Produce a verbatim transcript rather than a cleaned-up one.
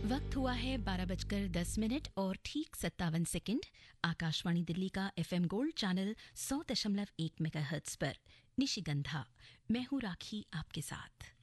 वक्त हुआ है बारह बजकर दस मिनट और ठीक सत्तावन सेकंड। आकाशवाणी दिल्ली का एफएम गोल्ड चैनल सौ दशमलव एक मेगाहर्ट्ज पर निशिगंधा। मैं हूं राखी आपके साथ।